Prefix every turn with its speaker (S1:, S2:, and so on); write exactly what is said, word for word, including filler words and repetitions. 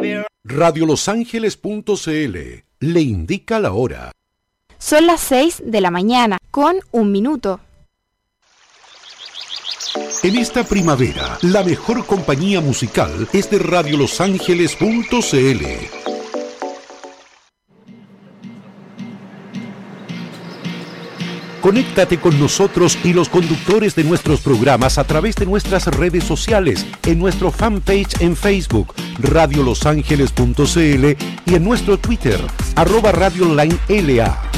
S1: radio los ángeles punto c l le indica la hora.
S2: Son las seis de la mañana, con un minuto.
S1: En esta primavera, la mejor compañía musical es de radio los ángeles punto c l. Conéctate con nosotros y los conductores de nuestros programas a través de nuestras redes sociales, en nuestro fanpage en Facebook, radio los ángeles punto c l, y en nuestro Twitter, arroba Radio Online L A.